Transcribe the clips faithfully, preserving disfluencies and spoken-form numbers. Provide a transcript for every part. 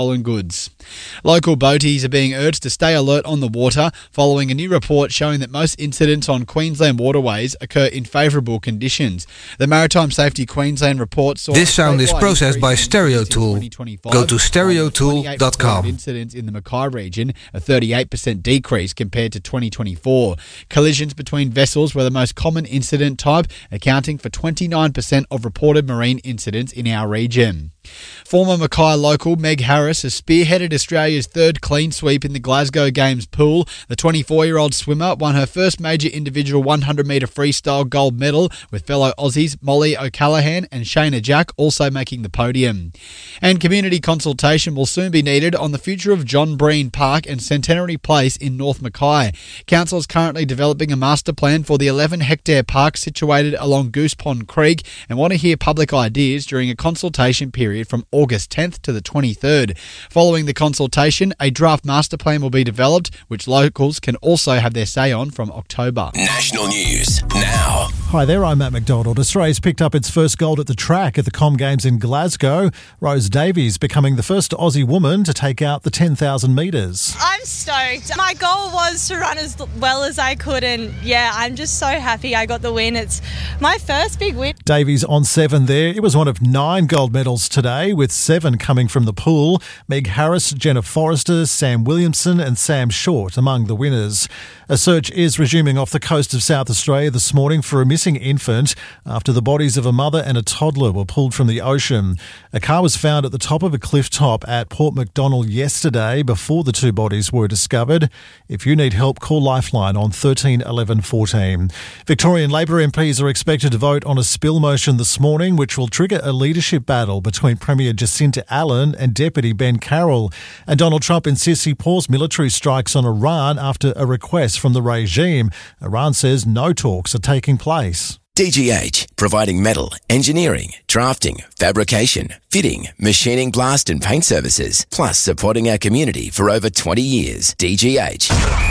stolen goods. Local boaties are being urged to stay alert on the water following a new report showing that most incidents on Queensland waterways occur in favourable conditions. The Maritime Safety Queensland report saw... This sound is processed by StereoTool. Go to stereo tool dot com. Incidents in the Mackay region, a thirty-eight percent decrease compared to twenty twenty-four. Collisions between vessels were the most common incident type, accounting for twenty-nine percent of reported marine incidents in our region. Former Mackay local Meg Harris has spearheaded Australia's third clean sweep in the Glasgow Games pool. The twenty-four-year-old swimmer won her first major individual one hundred metre freestyle gold medal, with fellow Aussies Molly O'Callaghan and Shayna Jack also making the podium. And community consultation will soon be needed on the future of John Breen Park and Centenary Place in North Mackay. Council is currently developing a master plan for the eleven hectare park situated along Goose Pond Creek and want to hear public ideas during a consultation period from August tenth to the twenty-third. Following the consultation, a draft master plan will be developed, which locals can also have their say on from October. National news now. Hi there, I'm Matt McDonald. Australia's picked up its first gold at the track at the Com Games in Glasgow. Rose Davies becoming the first Aussie woman to take out the ten thousand metres. I'm stoked. My goal was to run as well as I could, and yeah, I'm just so happy I got the win. It's my first big win. Davies on seven there. It was one of nine gold medals today, with seven coming from the pool. Meg Harris, Jenna Forrester, Sam Williamson and Sam Short among the winners. A search is resuming off the coast of South Australia this morning for a missing infant after the bodies of a mother and a toddler were pulled from the ocean. A car was found at the top of a cliff top at Port Macdonald yesterday before the two bodies were discovered. If you need help, call Lifeline on thirteen eleven fourteen. Victorian Labor M Ps are expected to vote on a spill motion this morning, which will trigger a leadership battle between Premier Jacinta Allen and Deputy Ben Carroll. And Donald Trump insists he paused military strikes on Iran after a request from the regime. Iran says no talks are taking place. D G H, providing metal, engineering, drafting, fabrication, fitting, machining, blast and paint services, plus supporting our community for over twenty years. D G H.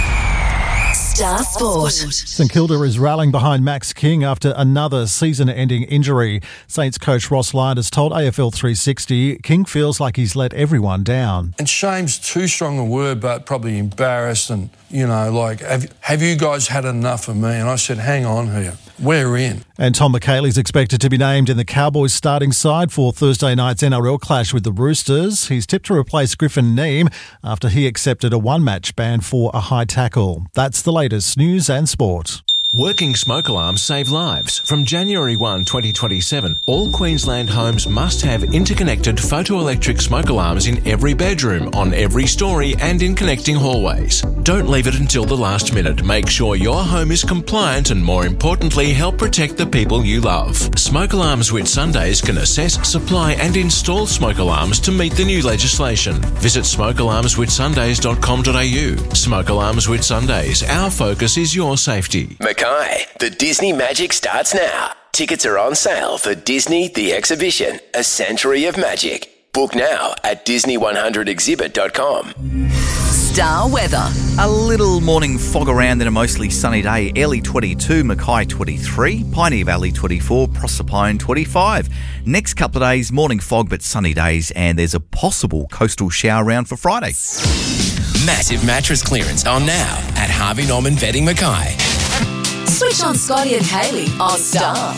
Star Sport. St Kilda is rallying behind Max King after another season-ending injury. Saints coach Ross Lyon has told A F L three sixty King feels like he's let everyone down. And shame's too strong a word, but probably embarrassed and, you know, like, have, have you guys had enough of me? And I said, hang on here. We're in. And Tom McHaley's expected to be named in the Cowboys starting side for Thursday night's N R L clash with the Roosters. He's tipped to replace Griffin Neame after he accepted a one-match ban for a high tackle. That's the latest news and sport. Working smoke alarms save lives. From January first, twenty twenty-seven, all Queensland homes must have interconnected photoelectric smoke alarms in every bedroom, on every story and in connecting hallways. Don't leave it until the last minute. Make sure your home is compliant and, more importantly, help protect the people you love. Smoke Alarms Whitsundays can assess, supply and install smoke alarms to meet the new legislation. Visit smoke alarms whitsundays dot com dot a u. Smoke Alarms Whitsundays. Our focus is your safety. Mackay, the Disney Magic starts now. Tickets are on sale for Disney The Exhibition, A Century of Magic. Book now at disney one hundred exhibit dot com. Star weather. A little morning fog around and a mostly sunny day. Early twenty-two, Mackay twenty-three, Piney Valley twenty-four, Proserpine twenty-five. Next couple of days, morning fog but sunny days, and there's a possible coastal shower around for Friday. Massive mattress clearance on now at Harvey Norman Bedding Mackay. Switch on Scotty and Hayley on Star.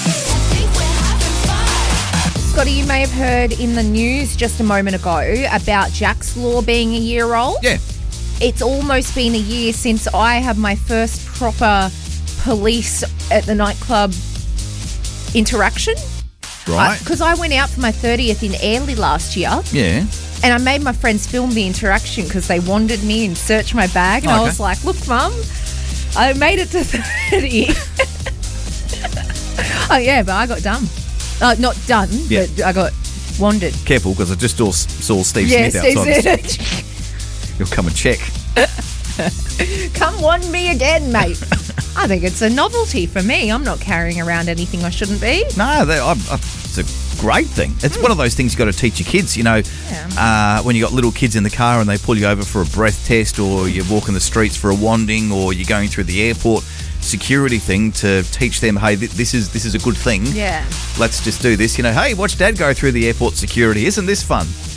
Scotty, you may have heard in the news just a moment ago about Jack's Law being a year old. Yeah. It's almost been a year since I had my first proper police at the nightclub interaction. Right. Because I, I went out for my thirtieth in Airlie last year. Yeah. And I made my friends film the interaction because they wanted me and searched my bag. And Oh, I okay. was like, look, Mum, I made it to thirty. Oh, yeah, but I got done. Uh, not done, Yeah. but I got wandered. Careful, because I just saw, saw Steve Yeah, Smith Steve outside. Smith. He'll come and check. Come wand me again, mate. I think it's a novelty for me. I'm not carrying around anything I shouldn't be. No, they, I, I, it's a great thing. It's mm. one of those things you've got to teach your kids. You know, Yeah. uh, when you got little kids in the car and they pull you over for a breath test, or you're walking the streets for a wanding, or you're going through the airport security thing, to teach them, hey, th- this is this is a good thing. Yeah. Let's just do this. You know, hey, watch Dad go through the airport security. Isn't this fun?